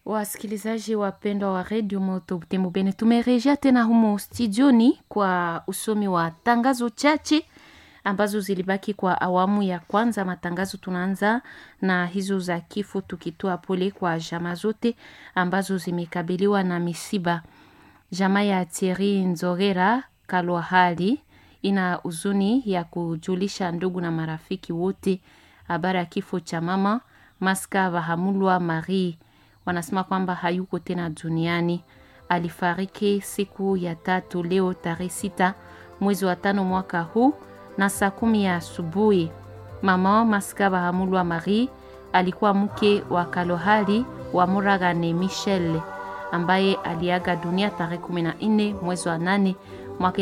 Wasikilizaji wapendwa wa redio Moto Butembo Beni, tumerejea tena humo studioni kwa usomi wa tangazo chache ambazo zilibaki kwa awamu ya kwanza. Matangazo tunaanza na hizo za kifo, tukitoa pole kwa jamaa zote ambazo zimekabiliwa na misiba. Jamaa ya Thierry Nzogera Kalwahali ina huzuni ya kujulisha ndugu na marafiki wote habari ya kifo cha mama Maska Vahamulwa Marie. Wanasema kwamba hayuko tena duniani. Alifariki siku ya tatu leo tarehe 6 mwezi wa 5 mwaka huu na saa 10 ya asubuhi. Mama Maska Vahamulwa Marie alikuwa mke wa Kalohali wa Muragane Michel ambaye aliaga dunia tarehe 14 mwezi wa 8 mwaka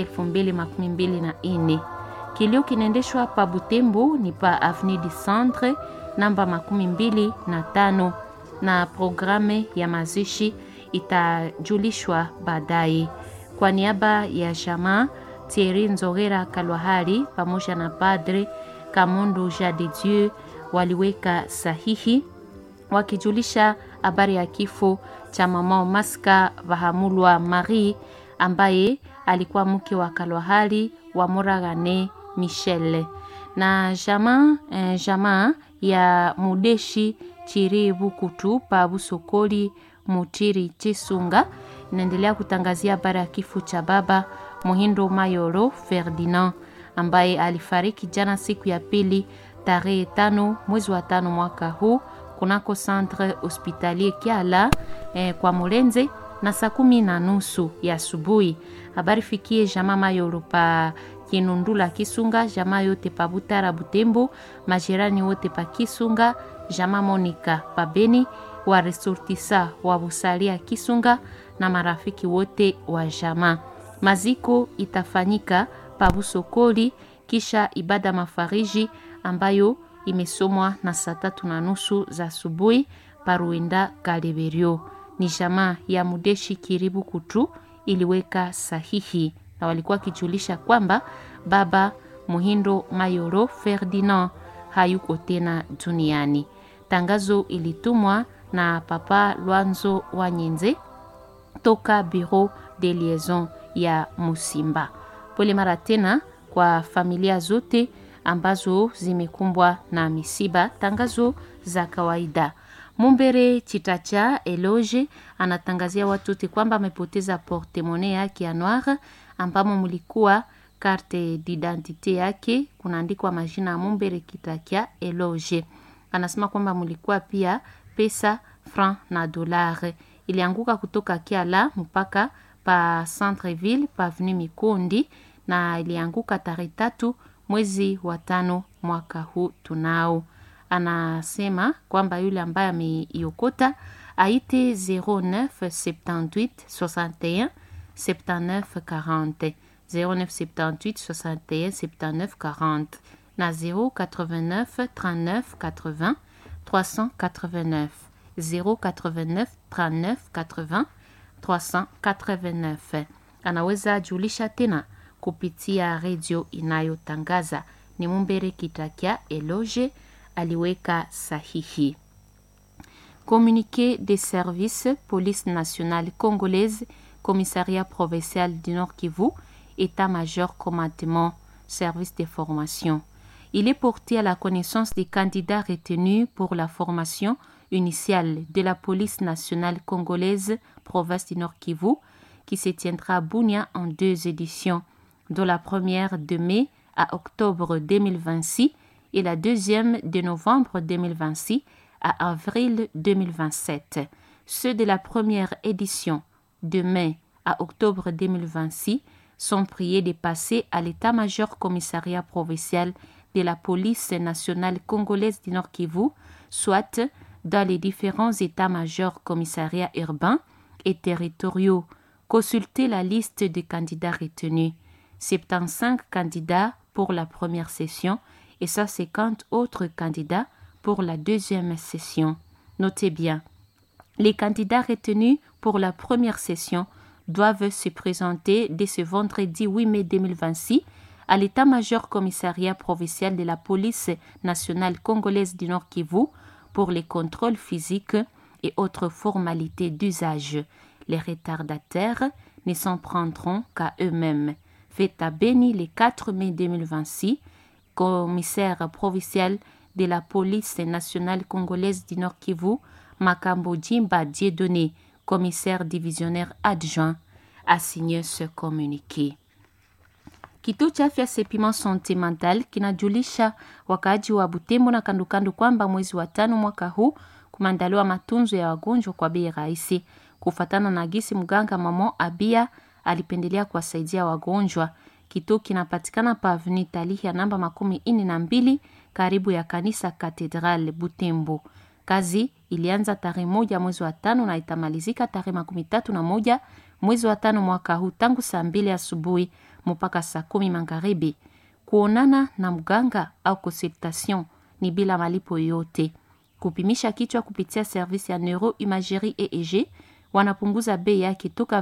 2024. Kilio kinaendeshwa pa Butembo ni pa Avenue du Centre namba 25 na programe ya mazishi itajulishwa baadaye. Kwa niaba ya jamaa Thierry Nzogera Kalwahali pamoja na Padre Kamondo Jade Dieu waliweka sahihi wakijulisha habari ya kifo cha mama Maska Vahamulwa Marie ambaye alikuwa mke wa Kalwahali wa Muragane Michel. Na jamaa ya Mudeshi Chiri Bukutu pa Busokoli Mutiri Chisunga inaendelea kutangazia habari ya kifo cha baba Muhindo Mayoro Ferdinand ambaye alifariki jana siku ya pili tarehe 5 mwezi wa 5 mwaka huu kunako centre hospitalier Kiala kwa Mulenze na saa 10:30 ya asubuhi. Habari fikie jamaa Mayoro pa Kinundula Kisunga, jamaa yote pa Butara Butembo, majirani wote pa Kisunga, jamaa Monica pa Beni, wa resortisa wa Busalia Kisunga na marafiki wote wa jamaa. Maziko itafanyika pa Busokoli kisha ibada mafariji ambayo imesomwa na saa 3:30 za asubuhi paruenda Kaleberio. Ni jamaa ya Mudeshi Kiribu Kutu iliweka sahihi na walikuwa kijulisha kwamba baba Muhindo Mayoro Ferdinand hayuko tena duniani. Tangazo ilitumwa na Papa Lwanzo Wanyenze toka Bureau de Liaison ya Musimba. Pole mara tena kwa familia zote ambazo zimekumbwa na misiba. Tangazo za kawaida. Mumbere Chitacha Eloge anatangazia watu kwamba amepoteza portemone yake ya noir ambamo mlikuwa carte d'identité yake kunaandikwa majina ya Mumbere Chitacha Eloge. Anasema kwamba mlikuwa pia pesa, franc na dollar. Ilianguka kutoka Kiala mpaka pa Centreville pa Avenue Mikondi na ilianguka tarehe 3 mwezi wa 5 mwaka huu tunao. Anasema kwamba yule ambaye ameiokota aite 0978 61 79 40 0978 61 79 40 na 089 39 80 389 089 39 80 389. Anaweza julisha tena kupitia redio inayotangaza. Ni Mumbere Kitakia Eloge aliweka sahihi. Communiqué des services police nationale congolaise, commissariat provincial du Nord Kivu, état-major commandement, service de formation. Il est porté à la connaissance des candidats retenus pour la formation initiale de la police nationale congolaise, province du Nord Kivu, qui se tiendra à Bunia en 2 éditions, dont la première de mai à octobre 2026 et la deuxième de novembre 2026 à avril 2027. Ceux de la première édition de mai à octobre 2026 sont priés de passer à l'état-major commissariat provincial de la police nationale congolaise du Nord Kivu, soit dans les différents états-majors commissariats urbains et territoriaux. Consultez la liste des candidats retenus. 75 candidats pour la première session et 150 autres candidats pour la deuxième session. Notez bien, les candidats retenus pour la première session doivent se présenter dès ce vendredi 8 mai 2026 à l'état-major commissariat provincial de la police nationale congolaise du Nord Kivu pour les contrôles physiques et autres formalités d'usage. Les retardataires ne s'en prendront qu'à eux-mêmes. Fait à Beni le 4 mai 2026, commissaire provincial de la police nationale congolaise du Nord Kivu, Makambo Djimba Dieudonné, commissaire divisionnaire adjoint, a signé ce communiqué. Kituo cha afya Sepima Santé Mentale kinajulisha wakaaji wa Butembo na kandukandu kwamba mwezi wa 5 mwaka huu kumeandaliwa matunzo ya wagonjwa kwa bei rahisi. Kufatana na gisi mganga Mamo Abia alipendelea kuwasaidia wagonjwa. Kituo kinapatikana pa Avenue Talihia namba 42 karibu ya kanisa Katedral Butembo. Kazi ilianza tarehe 1 mwezi wa 5 na itamalizika tarehe 31 mwezi wa 5 mwaka huu tangu saa 2 asubuhi mpaka saa 10 magharibi. Kuonana na mganga au consultation ni bila malipo yote. Kupimisha kichwa kupitia service ya neuroimagerie EEG wanapunguza bei yake toka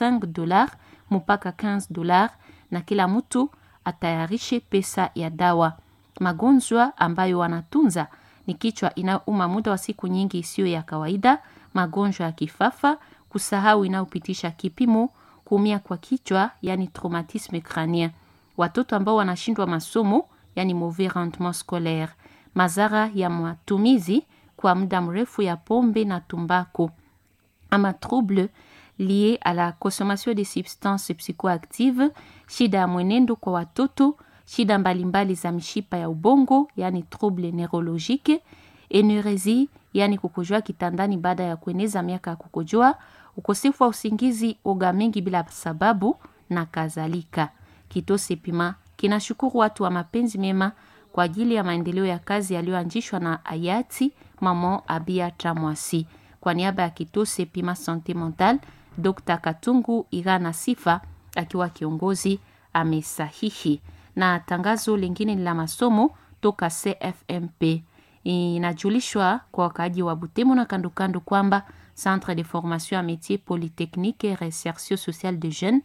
$25 mpaka $15 na kila mtu atayarishe pesa ya dawa. Magonjwa ambayo wanatunza ni kichwa inauma muda wa siku nyingi isiyo ya kawaida, magonjwa ya kifafa, kusahau inayopitisha kipimo, kuumia kwa kichwa yani traumatisme crânien, watoto ambao wanashindwa masomo yani mauvais rendement scolaire, madhara ya matumizi kwa muda mrefu ya pombe na tumbako, ama trouble lié à la consommation de substances psychoactives, shida ya mwenendo kwa watoto, shida mbalimbali za mishipa ya ubongo yani trouble neurologique, enuresie yani kukojoa kitandani baada ya kueneza miaka ya kukojoa, ukosefu wa usingizi, oga mingi bila sababu na kadhalika. Kituo Sepima kinashukuru watu wa mapenzi mema kwa ajili ya maendeleo ya kazi yaliyoanzishwa na hayati Maman Abia Tramwasi. Kwa niaba ya Kituo Sepima Santé Mentale, Dr. Katungu Irana Sifa akiwa kiongozi amesahihi. Na tangazo lingine ni la masomo toka CFMP. Inajulishwa kwa wakaaji wa Butembo na kandukandu kwamba Centre de formation à métier polytechnique et recherche sociale de jeunes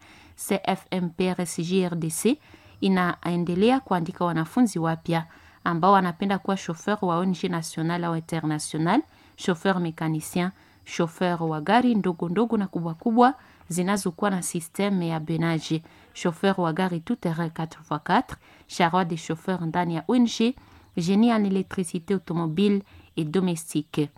CFMP RSJ-RDC inaendelea kuandika wanafunzi wapya ambao wanapenda kuwa chauffeur wa ONG national au international, chauffeur mécanicien, chauffeur wa gari ndogo ndogo na kubwa kubwa zinazokuwa na systeme ya benage, chauffeur wa gari tout terrain 4x4, charroi de chauffeur ndani ya ONG, génie en électricité automobile et domestique.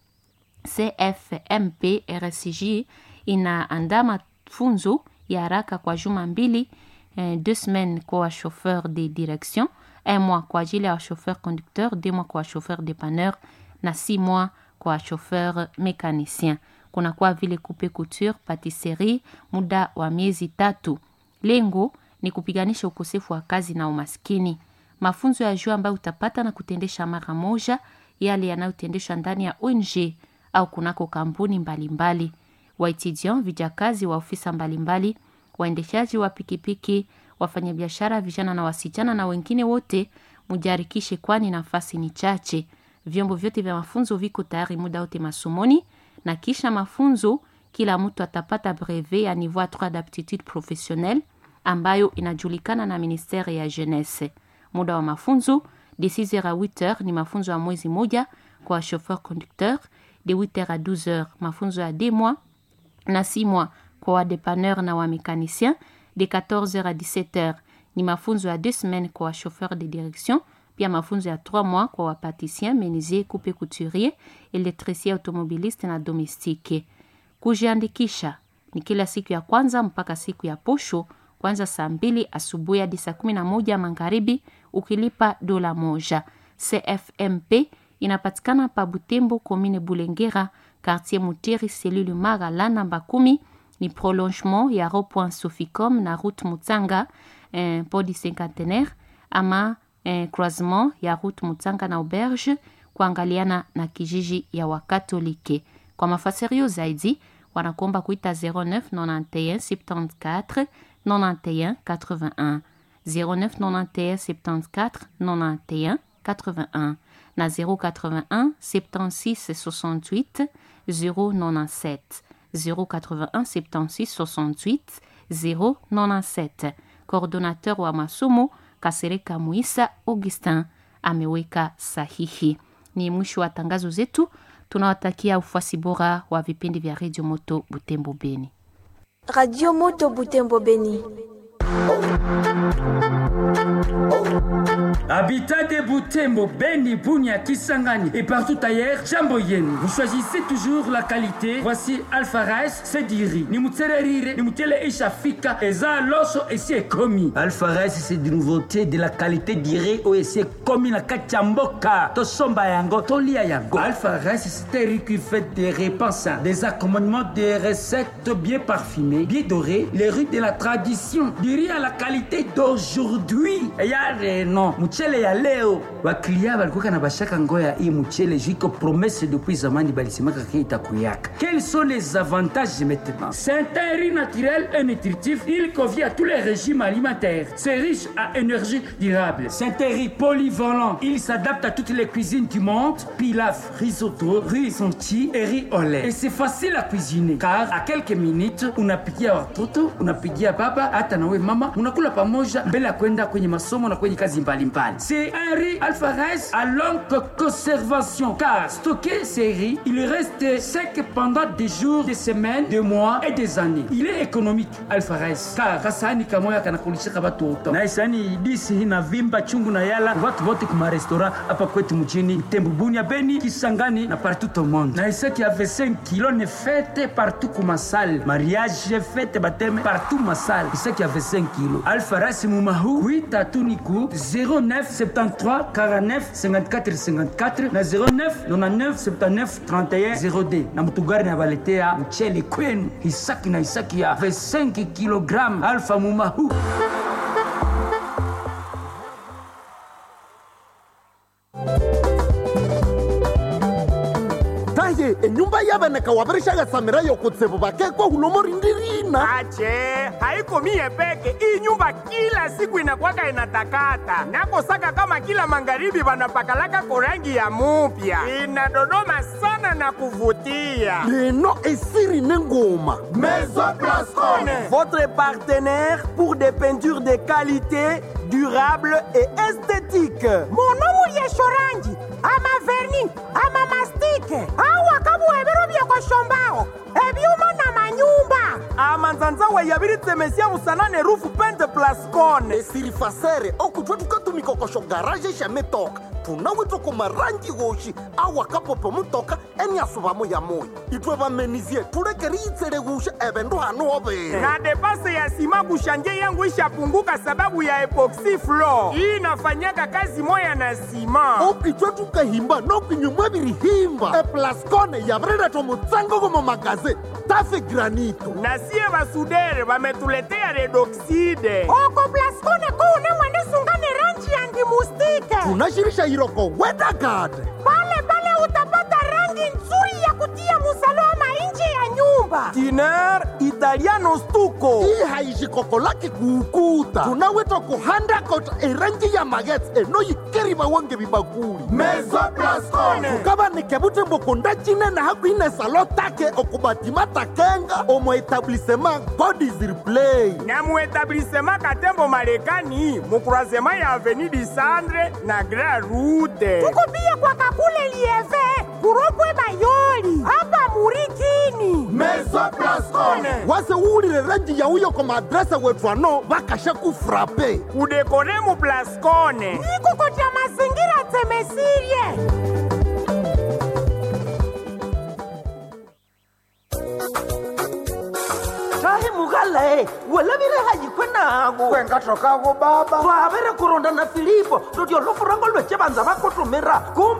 CFMP RSJ inaandaa mafunzo ya haraka kwa juma 2, 2 semaines kwa chauffeur de direction, 1 mois kwa ajili ya chauffeur conducteur, 2 mois kwa chauffeur dépanneur na 6 mois kwa chauffeur mécanicien. Kuna kwa vile coupe couture, patisserie, muda wa miezi 3. Lengo ni kupiganisha ukosefu wa kazi na umaskini. Mafunzo ya juu ambayo utapata na kutendesha mara moja yale yanayotendeshwa ndani ya ONG au kunako kampuni mbalimbali. Waitidian, vijakazi wa ofisa mbalimbali, waendeshaji wa pikipiki, wafanyabiashara vijana na wasichana na wengine wote mujarikishe kwani nafasi ni chache. Vyombo vyote vya mafunzo viko tayari muda wote masomoni na kisha mafunzo kila mtu atapata brevet ya niveau 3 d'aptitude professionnelle ambayo inajulikana na ministère ya jeunesse. Muda wa mafunzo de 6h à 8h ni mafunzo ya mwezi moja kwa chauffeur conducteur, de 8h à 12h mafunzo ya 2 mois na 6 mois kwa dépanneur na wa mécanicien, de 14h à 17h ni mafunzo ya 2 semaines kwa chauffeur de direction, pia mafunzo ya 3 mois kwa wapaticien, menuisier, coupe couturier, électricien, automobiliste na domestique. Kujiandikisha ni kila siku ya kwanza mpaka siku ya posho, kwanza saa 2 asubuhi hadi saa 11 magharibi ukilipa $1. CFMP inapatikana pa Butembo, commune Bulengera, quartier Mutiri, cellule Magala namba 10, ni prolongement ya rond-point Soficom na route Mutsanga podi cinquantenaire ama croisement ya route Mutsanga na auberge kuangaliana na kijiji ya Wakatolike. Kwa mafasirio zaidi wanakuomba kuita 09 91 74 91 81 09 91 74 91 81 na 081 76 68 097 081 76 68 097. Coordonnateur wa masomo Kasereka Muisa Augustin ameweka sahihi. Ni mwisho wa tangazo zetu. Tunawatakia ufuasi bora wa vipindi vya Radio Moto Butembo Beni. Radio Moto Butembo Beni. Habitat de Butembo, Beni, Bunia, Kisangani et partout ailleurs, Jamboyen. Vous choisissez toujours la qualité. Voici Alpha Rice, c'est diri. Ni mutsererire, ni mutele ishafika, eza loso et c'est commis. Alpha Rice, c'est de nouveauté, de la qualité diri, ou et c'est commis na kachamboka. To somba yango, to lia yango. Alpha Rice, c'est un riz qui fait des repas sains, des accommodements, des recettes bien parfumées, bien dorées, les riz de la tradition. Du riz à la qualité d'aujourd'hui. Et y a des noms. Mchele ya leo waklia walikuwa na bashaka ngoya hii mchele jiko promesse depuis zamani balisemaka kita kuyaka. Quels sont les avantages maintenant? C'est un riz naturel et nutritif, il convient à tous les régimes alimentaires. C'est riche à énergie durable. C'est un riz polyvalent, il s'adapte à toutes les cuisines du monde. Pilaf, risotto, riz sonti et riz au lait. Et c'est facile à cuisiner car à quelques minutes unapikia watoto, unapikia baba, hata nawe mama, unakula pamoja mbele ya kwenda kwenye masomo na kwenye kazi mbalimbali. C'est un riz Alpha Rice à longue conservation car stocké ces riz, il reste sec pendant des jours, des semaines, des mois et des années. Il est économique Alpha Rice car kasani kamoya kanakulishika watoto. Na isani disi hina vimba chungu na yala watu wote kuma restaurant hapa kwetu mjini Tembo Bunia Beni Kisangani na partout au monde. Na isa qui avait 5 kilos ne fête partout kuma salle. Mariage fête baptême partout ma salle. Isa qui avait 5 kilos. Alpha Rice mumahu 8 atuniku 09 73 49 54 54 na 09 99 79 31 0D na mtugari na baletea mchele kwenu Isaki na Isaki ya 5 kg Alpha mumahu. Enyumba yabaneka wabarishaga samira yo kutsebo bakekwa hulomori ndirina. Ache, haiko mie peke. Hii nyumba kila siku inakuwaka inatakata. Nakosaka kama kila magharibi banapakalaka korangi ya mupya. Inadodoma sana na kuvutia. Leno esiri nengoma. Maison Blascone, votre partenaire pour des peintures de qualité, durable et esthétique. Monomu yeshorangi, ama vernis, ama mastique, awa kabu ebero byako shombao, ebyuma na manyumba. Ama nzanzawa yabiritse mesia musanane rufu pente Blascone. Esiri fasere, okutwa tukatumikokosho garage shametoka. Tunawito kumarangi goshi, awa kapopo mutoka, eni asubamo ya moi. Itwe bamenizie, turekeri itere gusha, ebendo hanu obe. Na depase ya sima kushanje yangu ishapunguka sababu ya epoxy floor. Hii inafanyaka kazi moya na sima. Okitwa tukahimba, nokinyumwe birihimba. E Blascone ya breda tomutsango gomo magaze, tafe granito. Na siye basudere, bametuletea redoxide. Oko Blascone kuune mwende sungane ranchi yangi mustike. Tunashirisha hiroko Wedagard. Pale utapata rangi nzuri ya kutia musalama nje ya nyumba. Tiner Italiano stuko. Hii haishikoko laki kuukuta. Tunawito kuhanda kota erangi ya magets enoyi keriba wange bibakuli. Maison Blascone. Kaba nikebute mbokunda chine na haku ine salotake okubatimata kenga omo etablissement God is replay. Na mu etablissement Katembo Marekani mukurasema ya Avenue du Centre na Grand Route. Tukubie kwa kakule lieve kuropwe bayoli hapa Murikini. Maison Blascone. Wase ulire rangi ya uyo koma adresa wetu ano bakasha kufrape. Udekore mu Blascone. Niko kocha mazingira temesirie. Tahi mugale, wala vile hajikwena ago. Kwenga toka go baba. Twabere kuronda na Filipo, ndio lofurango lweche banza bakotomera. Kumbe